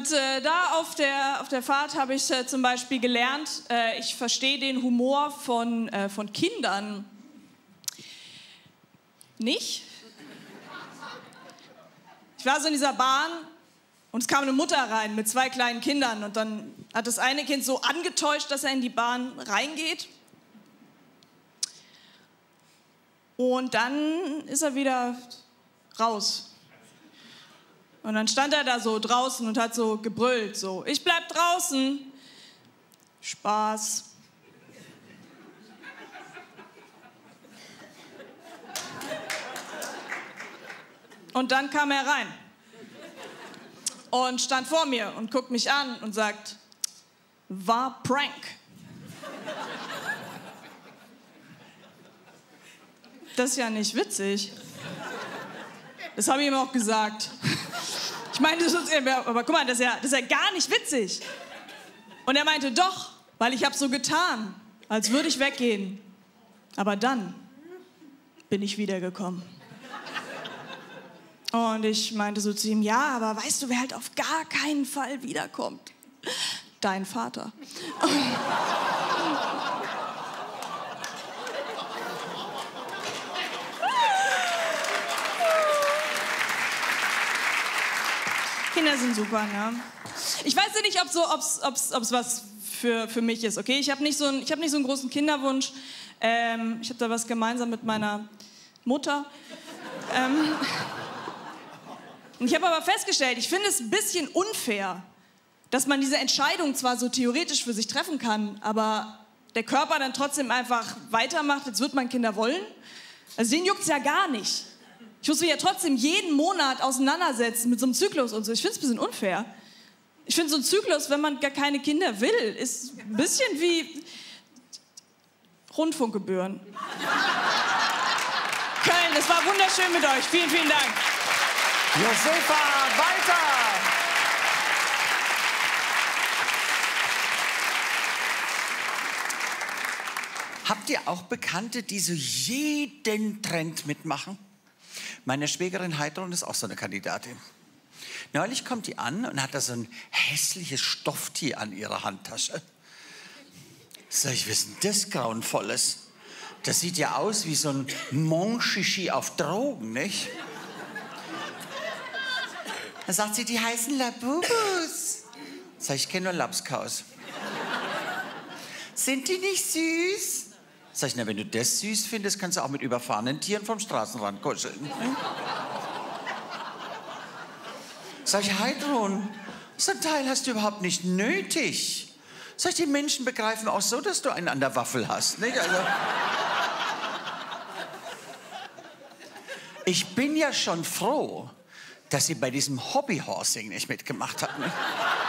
Und da auf der Fahrt habe ich zum Beispiel gelernt, ich verstehe den Humor von Kindern nicht. Ich war so in dieser Bahn und es kam eine Mutter rein mit 2 kleinen Kindern und dann hat das eine Kind so angetäuscht, dass er in die Bahn reingeht. Und dann ist er wieder raus. Und dann stand er da so draußen und hat so gebrüllt, so, ich bleib draußen. Spaß. Und dann kam er rein und stand vor mir und guckt mich an und sagt, war Prank. Das ist ja nicht witzig. Das habe ich ihm auch gesagt. Ich meinte, aber guck mal, das ist ja gar nicht witzig. Und er meinte, doch, weil ich habe so getan, als würde ich weggehen. Aber dann bin ich wiedergekommen. Und ich meinte so zu ihm, ja, aber weißt du, wer halt auf gar keinen Fall wiederkommt? Dein Vater. Kinder sind super, ne? Ich weiß ja nicht, ob's was für mich ist, okay? Ich habe nicht so einen großen Kinderwunsch. Ich habe da was gemeinsam mit meiner Mutter. Ich habe aber festgestellt, ich finde es ein bisschen unfair, dass man diese Entscheidung zwar so theoretisch für sich treffen kann, aber der Körper dann trotzdem einfach weitermacht, jetzt wird man Kinder wollen. Also den juckt's ja gar nicht. Ich muss mich ja trotzdem jeden Monat auseinandersetzen mit so einem Zyklus und so. Ich finde es ein bisschen unfair. Ich finde so ein Zyklus, wenn man gar keine Kinder will, ist ein bisschen wie Rundfunkgebühren. Köln, es war wunderschön mit euch. Vielen, vielen Dank. Josefa, weiter! Habt ihr auch Bekannte, die so jeden Trend mitmachen? Meine Schwägerin Heidrun ist auch so eine Kandidatin. Neulich kommt die an und hat da so ein hässliches Stofftier an ihrer Handtasche. Sag ich, was ist denn das Grauenvolles? Das sieht ja aus wie so ein Monchichi auf Drogen, nicht? Da sagt sie, die heißen Labubus. Sag ich, ich kenne nur Lapskaus. Sind die nicht süß? Sag ich, na, wenn du das süß findest, kannst du auch mit überfahrenen Tieren vom Straßenrand kuscheln. Sag ich, Heidrun, so ein Teil hast du überhaupt nicht nötig. Sag ich, die Menschen begreifen auch so, dass du einen an der Waffel hast, nicht? Also, ich bin ja schon froh, dass sie bei diesem Hobbyhorsing nicht mitgemacht hat. Ne?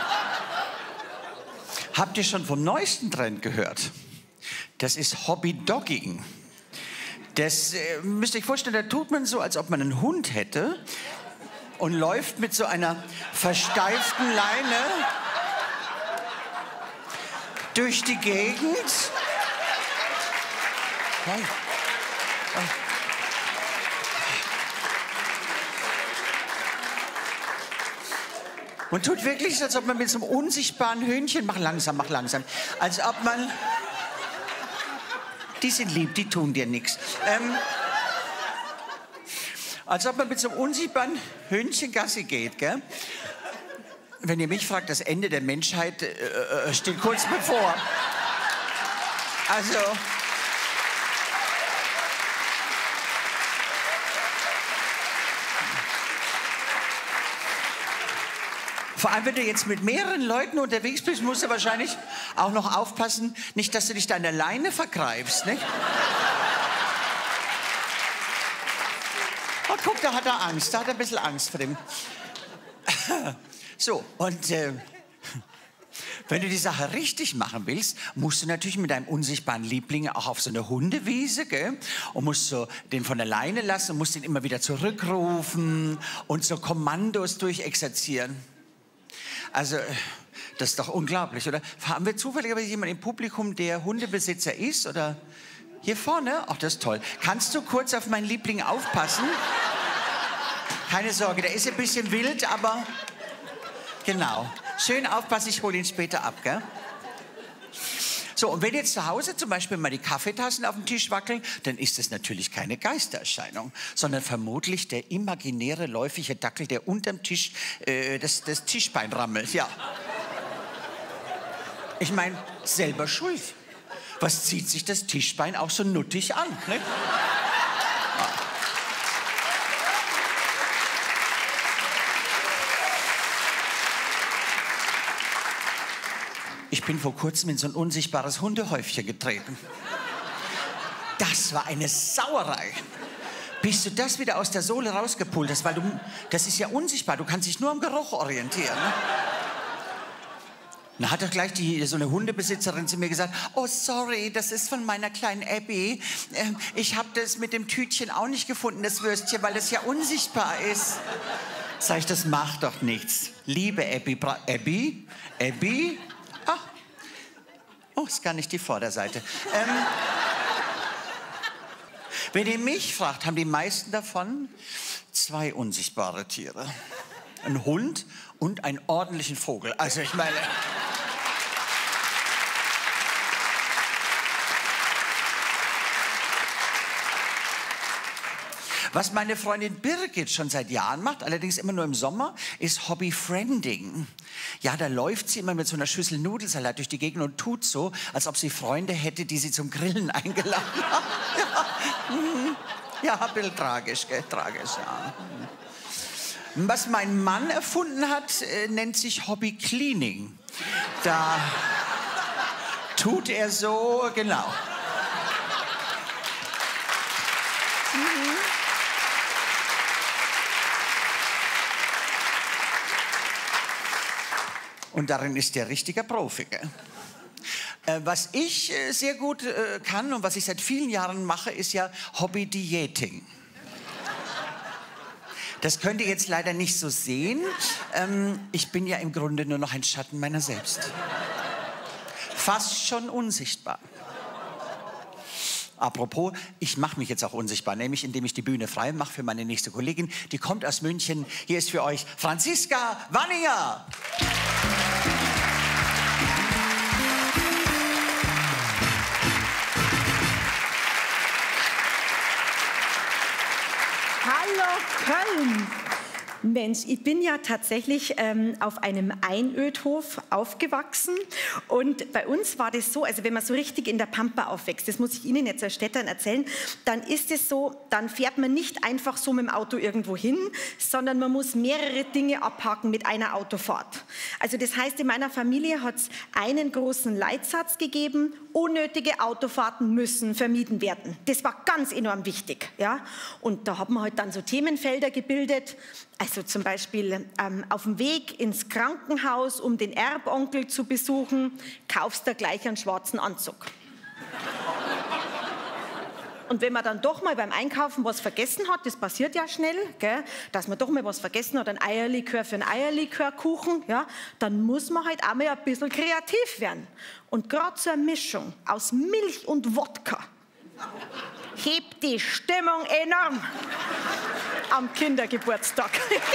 Habt ihr schon vom neuesten Trend gehört? Das ist Hobbydogging. Das müsst ihr euch vorstellen, da tut man so, als ob man einen Hund hätte und läuft mit so einer versteiften Leine durch die Gegend. Hey. Oh. Und tut wirklich, als ob man mit so einem unsichtbaren Hühnchen, mach langsam, als ob man, die sind lieb, die tun dir nichts. Als ob man mit so einem unsichtbaren Hühnchen Gassi geht, gell? Wenn ihr mich fragt, das Ende der Menschheit steht kurz bevor. Also, vor allem, wenn du jetzt mit mehreren Leuten unterwegs bist, musst du wahrscheinlich auch noch aufpassen, nicht, dass du dich da an der Leine vergreifst, nicht? Oh, guck, da hat er Angst, da hat er ein bisschen Angst vor dem. So, und wenn du die Sache richtig machen willst, musst du natürlich mit deinem unsichtbaren Liebling auch auf so eine Hundewiese, gell? Und musst so den von der Leine lassen und musst ihn immer wieder zurückrufen und so Kommandos durchexerzieren. Also, das ist doch unglaublich, oder? Haben wir zufälligerweise jemanden im Publikum, der Hundebesitzer ist, oder? Hier vorne? Ach, das ist toll. Kannst du kurz auf meinen Liebling aufpassen? Keine Sorge, der ist ein bisschen wild, aber genau. Schön aufpassen, ich hole ihn später ab, gell? So, und wenn jetzt zu Hause zum Beispiel mal die Kaffeetassen auf dem Tisch wackeln, dann ist es natürlich keine Geistererscheinung, sondern vermutlich der imaginäre läufige Dackel, der unterm Tisch das Tischbein rammelt, ja. Ich meine, selber schuld. Was zieht sich das Tischbein auch so nuttig an, ne? Ich bin vor kurzem in so ein unsichtbares Hundehäufchen getreten. Das war eine Sauerei. Bis du das wieder aus der Sohle rausgepult hast, weil das ist ja unsichtbar, du kannst dich nur am Geruch orientieren. Ne? Dann hat doch gleich so eine Hundebesitzerin zu mir gesagt, oh sorry, das ist von meiner kleinen Abby. Ich habe das mit dem Tütchen auch nicht gefunden, das Würstchen, weil das ja unsichtbar ist. Sag ich, das macht doch nichts. Liebe Abby, Abby? Ach, oh, ist gar nicht die Vorderseite. Wenn ihr mich fragt, haben die meisten davon 2 unsichtbare Tiere. Ein Hund und einen ordentlichen Vogel. Also ich meine... Was meine Freundin Birgit schon seit Jahren macht, allerdings immer nur im Sommer, ist Hobbyfriending. Ja, da läuft sie immer mit so einer Schüssel Nudelsalat durch die Gegend und tut so, als ob sie Freunde hätte, die sie zum Grillen eingeladen haben. Ja, ein bisschen tragisch, gell? Tragisch, ja. Was mein Mann erfunden hat, nennt sich Hobbycleaning. Da tut er so, genau. Und darin ist der richtiger Profi. Gell? Was ich sehr gut kann und was ich seit vielen Jahren mache, ist ja Hobby-Dieting. Das könnt ihr jetzt leider nicht so sehen. Ich bin ja im Grunde nur noch ein Schatten meiner selbst. Fast schon unsichtbar. Apropos, ich mache mich jetzt auch unsichtbar, nämlich indem ich die Bühne frei mache für meine nächste Kollegin. Die kommt aus München. Hier ist für euch Franziska Wanninger. Hallo Köln! Mensch, ich bin ja tatsächlich auf einem Einödhof aufgewachsen und bei uns war das so, also wenn man so richtig in der Pampa aufwächst, das muss ich Ihnen jetzt als Städtern erzählen, dann ist es so, dann fährt man nicht einfach so mit dem Auto irgendwo hin, sondern man muss mehrere Dinge abhaken mit einer Autofahrt. Also das heißt, in meiner Familie hat es einen großen Leitsatz gegeben, unnötige Autofahrten müssen vermieden werden. Das war ganz enorm wichtig. Ja? Und da haben wir halt dann so Themenfelder gebildet, also zum Beispiel auf dem Weg ins Krankenhaus, um den Erbonkel zu besuchen, kaufst du gleich einen schwarzen Anzug. Und wenn man dann doch mal beim Einkaufen was vergessen hat, das passiert ja schnell, gell, dass man doch mal was vergessen hat, ein Eierlikör für einen Eierlikörkuchen, ja, dann muss man halt auch mal ein bisschen kreativ werden. Und gerade so eine Mischung aus Milch und Wodka hebt die Stimmung enorm am Kindergeburtstag.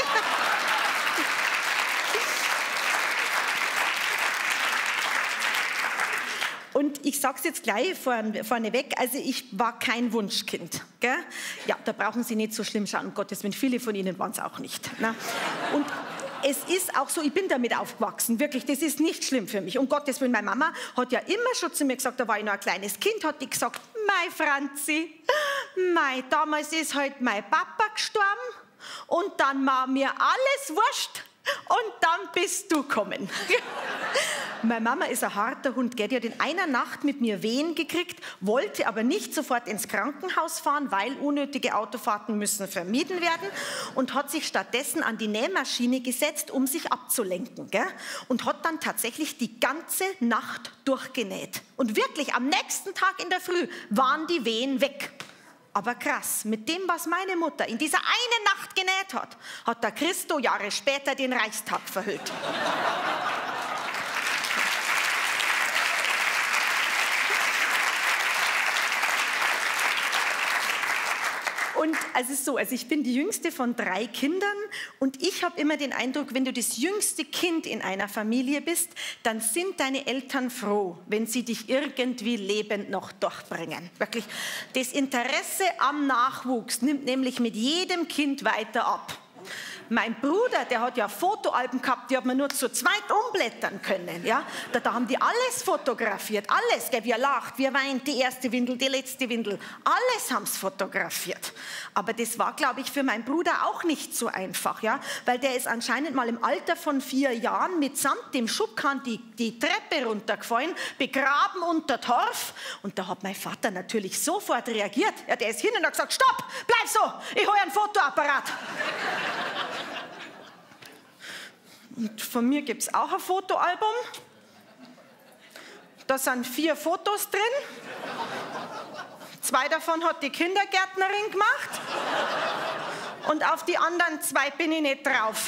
Und ich sage es jetzt gleich vorneweg, also ich war kein Wunschkind. Gell? Ja, da brauchen Sie nicht so schlimm schauen, um Gottes Willen, viele von Ihnen waren es auch nicht. Ne? Und es ist auch so, ich bin damit aufgewachsen, wirklich, das ist nicht schlimm für mich. Um Gottes Willen, meine Mama hat ja immer schon zu mir gesagt, da war ich noch ein kleines Kind, hat die gesagt, mei Franzi, mei, damals ist halt mein Papa gestorben und dann war mir alles wurscht. Und dann bist du gekommen. Meine Mama ist ein harter Hund, gell? Die hat in einer Nacht mit mir Wehen gekriegt, wollte aber nicht sofort ins Krankenhaus fahren, weil unnötige Autofahrten müssen vermieden werden und hat sich stattdessen an die Nähmaschine gesetzt, um sich abzulenken. Gell? Und hat dann tatsächlich die ganze Nacht durchgenäht. Und wirklich, am nächsten Tag in der Früh waren die Wehen weg. Aber krass, mit dem, was meine Mutter in dieser einen Nacht genäht hat, hat der Christo Jahre später den Reichstag verhüllt. Und es ist so, also ich bin die jüngste von 3 Kindern Und ich habe immer den Eindruck, wenn du das jüngste Kind in einer Familie bist, dann sind deine Eltern froh, wenn sie dich irgendwie lebend noch durchbringen. Wirklich, das Interesse am Nachwuchs nimmt nämlich mit jedem Kind weiter ab. Mein Bruder, der hat ja Fotoalben gehabt, die hat man nur zu zweit umblättern können. Ja? Da haben die alles fotografiert, alles. Gell? Wie er lacht, wie er weint, die erste Windel, die letzte Windel. Alles haben sie fotografiert. Aber das war, glaube ich, für meinen Bruder auch nicht so einfach. Ja? Weil der ist anscheinend mal im Alter von 4 Jahren mitsamt dem Schubkarren die Treppe runtergefallen, begraben unter Torf. Und da hat mein Vater natürlich sofort reagiert. Ja, der ist hin und hat gesagt, stopp, bleib so, ich hole einen Fotoapparat. Und von mir gibt es auch ein Fotoalbum. Da sind 4 Fotos drin. 2 davon hat die Kindergärtnerin gemacht. Und auf die anderen 2 bin ich nicht drauf.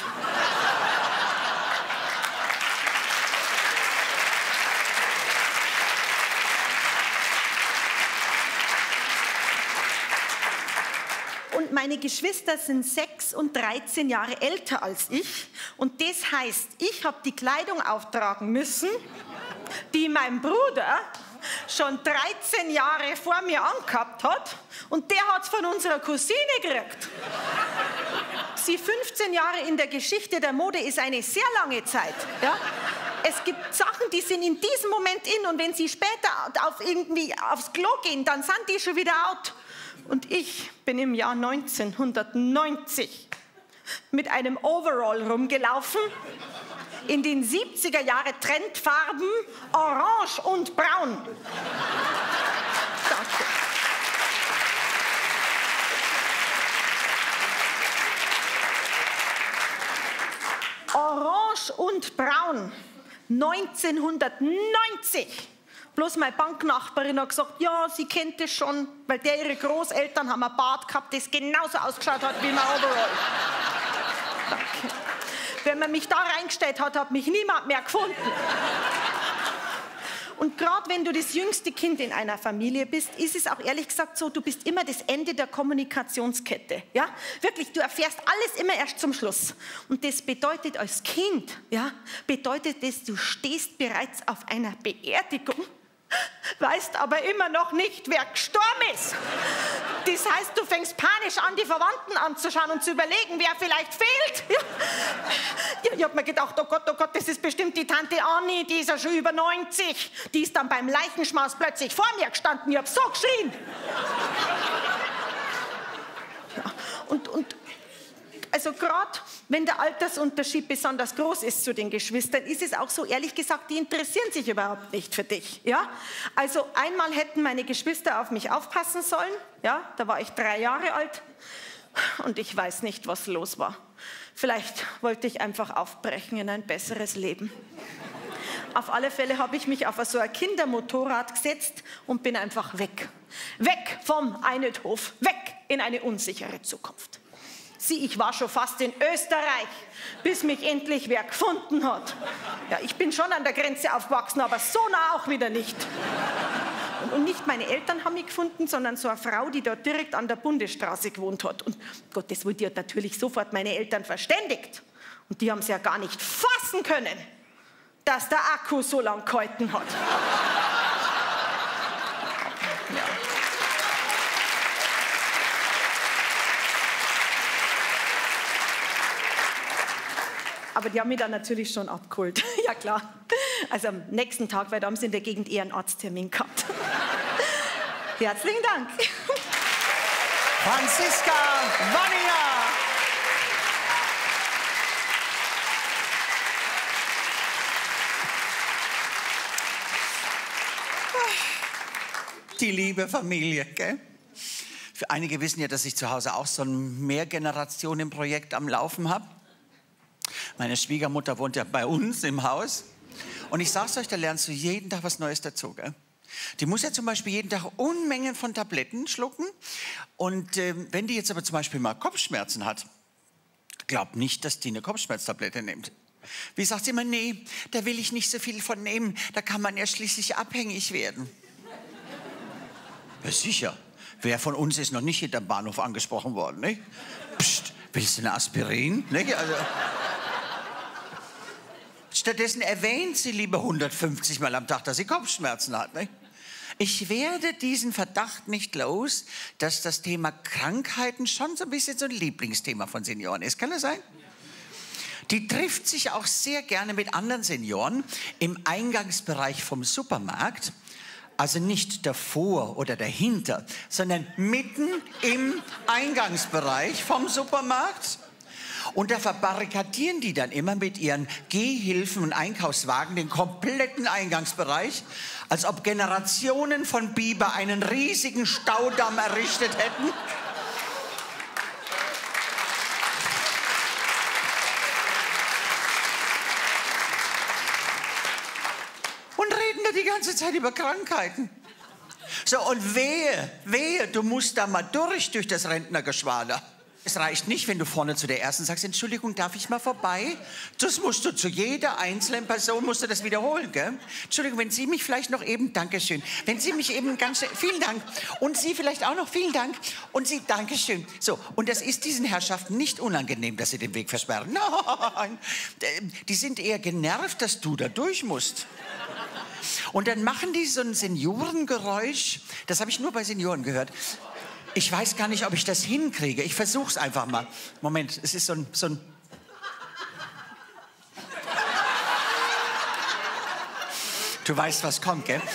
Und meine Geschwister sind 6 und 13 Jahre älter als ich. Und das heißt, ich habe die Kleidung auftragen müssen, die mein Bruder schon 13 Jahre vor mir angehabt hat. Und der hat es von unserer Cousine gekriegt. Sie 15 Jahre in der Geschichte der Mode ist eine sehr lange Zeit. Ja? Es gibt Sachen, die sind in diesem Moment in. Und wenn sie später irgendwie aufs Klo gehen, dann sind die schon wieder out. Und ich bin im Jahr 1990 mit einem Overall rumgelaufen, in den 70er Jahre Trendfarben Orange und Braun. Danke. Orange und Braun, 1990. Bloß meine Banknachbarin hat gesagt, ja, sie kennt das schon, weil ihre Großeltern haben ein Bad gehabt, das genauso ausgeschaut hat wie mein Overall. Danke. Wenn man mich da reingestellt hat, hat mich niemand mehr gefunden. Und gerade wenn du das jüngste Kind in einer Familie bist, ist es auch ehrlich gesagt so, du bist immer das Ende der Kommunikationskette. Ja? Wirklich, du erfährst alles immer erst zum Schluss. Und das bedeutet als Kind, ja, bedeutet das, du stehst bereits auf einer Beerdigung, weißt aber immer noch nicht, wer gestorben ist. Das heißt, du fängst panisch an, die Verwandten anzuschauen und zu überlegen, wer vielleicht fehlt. Ja. Ich habe mir gedacht, oh Gott, das ist bestimmt die Tante Anni, die ist ja schon über 90. Die ist dann beim Leichenschmaus plötzlich vor mir gestanden. Ich habe so geschrien. Ja. Und also gerade wenn der Altersunterschied besonders groß ist zu den Geschwistern, ist es auch so, ehrlich gesagt, die interessieren sich überhaupt nicht für dich. Ja? Also einmal hätten meine Geschwister auf mich aufpassen sollen. Ja? Da war ich 3 Jahre alt und ich weiß nicht, was los war. Vielleicht wollte ich einfach aufbrechen in ein besseres Leben. Auf alle Fälle habe ich mich auf so ein Kindermotorrad gesetzt und bin einfach weg. Weg vom Einödhof, weg in eine unsichere Zukunft. Sieh, ich war schon fast in Österreich, bis mich endlich wer gefunden hat. Ja, ich bin schon an der Grenze aufgewachsen, aber so nah auch wieder nicht. Und nicht meine Eltern haben mich gefunden, sondern so eine Frau, die dort direkt an der Bundesstraße gewohnt hat. Und Gottes Willen, die hat natürlich sofort meine Eltern verständigt. Und die haben es ja gar nicht fassen können, dass der Akku so lang gehalten hat. Ja. Aber die haben mich dann natürlich schon abgeholt. Ja, klar. Also am nächsten Tag, weil da haben sie in der Gegend eher einen Arzttermin gehabt. Herzlichen Dank. Franziska Wanninger. Die liebe Familie, gell? Für einige wissen ja, dass ich zu Hause auch so ein Mehrgenerationen-Projekt am Laufen habe. Meine Schwiegermutter wohnt ja bei uns im Haus. Und ich sag's euch, da lernst du jeden Tag was Neues dazu. Gell? Die muss ja zum Beispiel jeden Tag Unmengen von Tabletten schlucken. Und wenn die jetzt aber zum Beispiel mal Kopfschmerzen hat, glaubt nicht, dass die eine Kopfschmerztablette nimmt. Wie sagt sie immer, nee, da will ich nicht so viel von nehmen. Da kann man ja schließlich abhängig werden. Ja, sicher. Wer von uns ist noch nicht hinterm Bahnhof angesprochen worden, ne? Psst. Willst du eine Aspirin? Nicht? Also, stattdessen erwähnt sie lieber 150 Mal am Tag, dass sie Kopfschmerzen hat. Nicht? Ich werde diesen Verdacht nicht los, dass das Thema Krankheiten schon so ein bisschen so ein Lieblingsthema von Senioren ist. Kann das sein? Die trifft sich auch sehr gerne mit anderen Senioren im Eingangsbereich vom Supermarkt. Also nicht davor oder dahinter, sondern mitten im Eingangsbereich vom Supermarkt. Und da verbarrikadieren die dann immer mit ihren Gehhilfen und Einkaufswagen den kompletten Eingangsbereich, als ob Generationen von Biber einen riesigen Staudamm errichtet hätten. Und reden da die ganze Zeit über Krankheiten. So, und wehe, du musst da mal durch das Rentnergeschwader. Es reicht nicht, wenn du vorne zu der Ersten sagst, Entschuldigung, darf ich mal vorbei? Das musst du zu jeder einzelnen Person, musst du das wiederholen, gell? Entschuldigung, wenn Sie mich vielleicht noch eben, Dankeschön. Wenn Sie mich eben ganz schnell, vielen Dank. Und Sie vielleicht auch noch, vielen Dank. Und Sie, Dankeschön. So, und das ist diesen Herrschaften nicht unangenehm, dass sie den Weg versperren. Nein, die sind eher genervt, dass du da durch musst. Und dann machen die so ein Seniorengeräusch. Das habe ich nur bei Senioren gehört. Ich weiß gar nicht, ob ich das hinkriege. Ich versuch's einfach mal. Moment, es ist so ein... Du weißt, was kommt, gell?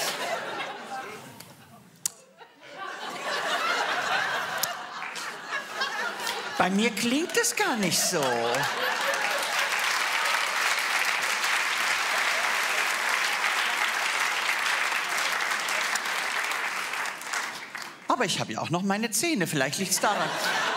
Bei mir klingt es gar nicht so. Aber ich habe ja auch noch meine Zähne, vielleicht liegt es daran.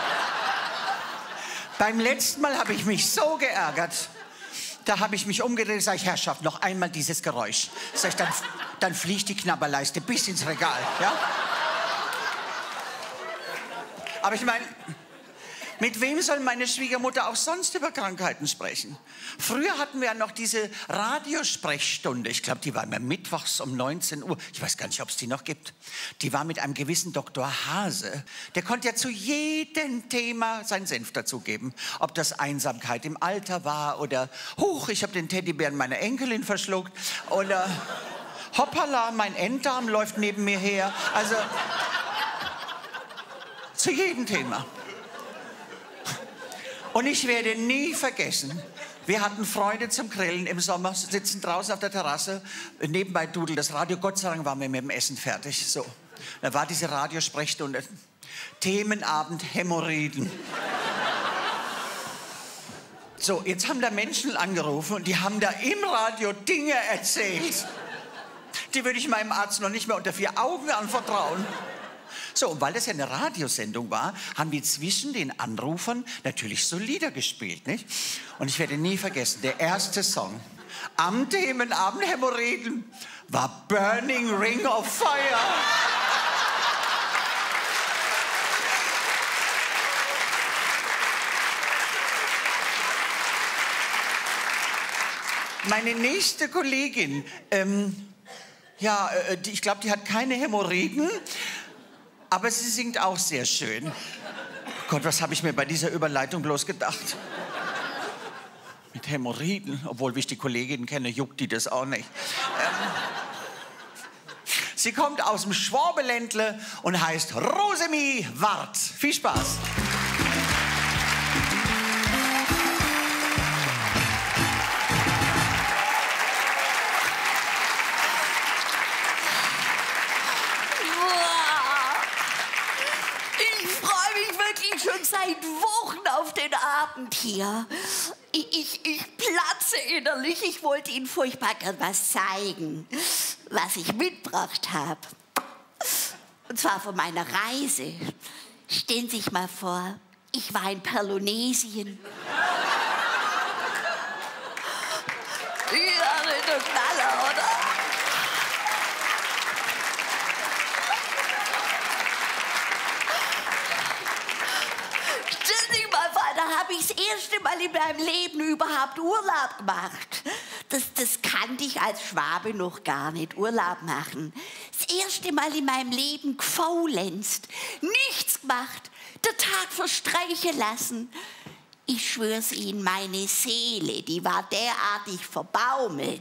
Beim letzten Mal habe ich mich so geärgert. Da habe ich mich umgedreht und sage ich, Herrschaft, noch einmal dieses Geräusch. Sag ich, dann fliegt die Knabberleiste bis ins Regal. Ja? Aber ich meine, mit wem soll meine Schwiegermutter auch sonst über Krankheiten sprechen? Früher hatten wir ja noch diese Radiosprechstunde. Ich glaube, die war immer mittwochs um 19 Uhr. Ich weiß gar nicht, ob es die noch gibt. Die war mit einem gewissen Dr. Hase. Der konnte ja zu jedem Thema seinen Senf dazugeben. Ob das Einsamkeit im Alter war oder huch, ich habe den Teddybären meiner Enkelin verschluckt oder hoppala, mein Enddarm läuft neben mir her. Also zu jedem Thema. Und ich werde nie vergessen, wir hatten Freunde zum Grillen im Sommer, sitzen draußen auf der Terrasse, nebenbei dudelt das Radio, Gott sei Dank waren wir mit dem Essen fertig. So. Da war diese Radiosprechstunde, Themenabend Hämorrhoiden. So, jetzt haben da Menschen angerufen und die haben da im Radio Dinge erzählt. Die würde ich meinem Arzt noch nicht mehr unter 4 Augen anvertrauen. So, und weil das ja eine Radiosendung war, haben die zwischen den Anrufern natürlich so Lieder gespielt, nicht? Und ich werde nie vergessen, der erste Song am Themenabend Hämorrhoiden war Burning Ring of Fire. Meine nächste Kollegin, ich glaube, die hat keine Hämorrhoiden. Aber sie singt auch sehr schön. Gott, was habe ich mir bei dieser Überleitung bloß gedacht? Mit Hämorrhoiden, obwohl, wie ich die Kollegin kenne, juckt die das auch nicht. Sie kommt aus dem Schwabeländle und heißt Rosemi Wart. Viel Spaß. Seit Wochen auf den Abend hier. Ich platze innerlich. Ich wollte Ihnen furchtbar gern was zeigen, was ich mitgebracht habe. Und zwar von meiner Reise. Stellen Sie sich mal vor, ich war in Pelonesien. Ja, der Knaller, oder? Da habe ich das erste Mal in meinem Leben überhaupt Urlaub gemacht. Das kannte ich als Schwabe noch gar nicht, Urlaub machen. Das erste Mal in meinem Leben gefaulenzt, nichts gemacht, den Tag verstreichen lassen. Ich schwör's Ihnen, meine Seele, die war derartig verbaumelt.